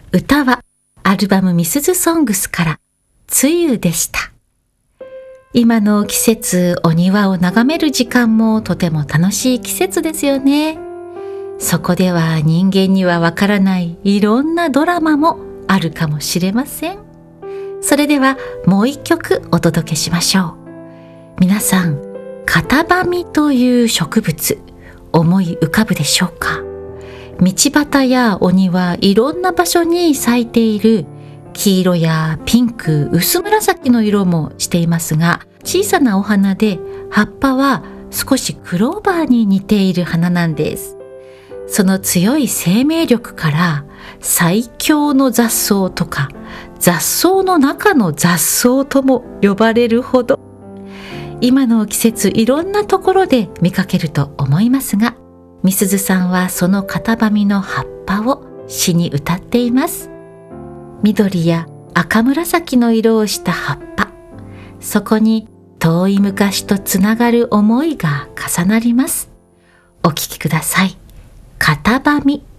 歌はアルバムミスズソングスから梅雨でした。今の季節、お庭を眺める時間もとても楽しい季節ですよね。そこでは人間にはわからないいろんなドラマもあるかもしれません。それではもう一曲お届けしましょう。皆さん、カタバミという植物、思い浮かぶでしょうか？道端やお庭、いろんな場所に咲いている黄色やピンク、薄紫の色もしていますが、小さなお花で葉っぱは少しクローバーに似ている花なんです。その強い生命力から最強の雑草とか雑草の中の雑草とも呼ばれるほど、今の季節いろんなところで見かけると思いますが、みすずさんはそのカタバミの葉っぱを詩に歌っています。緑や赤紫の色をした葉っぱ、そこに遠い昔とつながる思いが重なります。お聴きください。カタバミ。